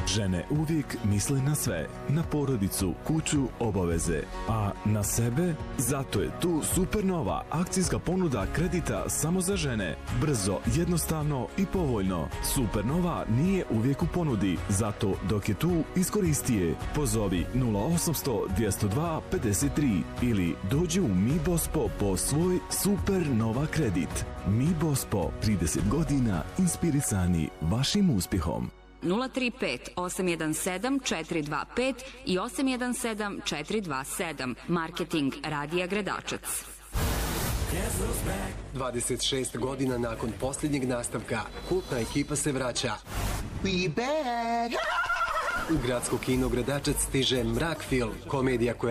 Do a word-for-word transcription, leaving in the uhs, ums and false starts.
Žene uvijek misle na sve, na porodicu, kuću, obaveze, a na sebe? Zato je tu Supernova akcijska ponuda kredita samo za žene. Brzo, jednostavno i povoljno. Supernova nije uvijek u ponudi, zato dok je tu, iskoristi je. Pozovi nula osamsto dvjesto dva pedeset tri ili dođi u Mi Bospo po svoj Supernova kredit. Mi Bospo, trideset godina inspirisani vašim uspjehom. nula tri pet osam jedan sedam četiri dva pet i osam jedan sedam četiri dva sedam. Marketing Radija Gredačac. dvadeset šest godina nakon posljednjeg nastavka, kultna ekipa se vraća. We back! U gradsko kino Gredačac stiže Mrak film, komedija koja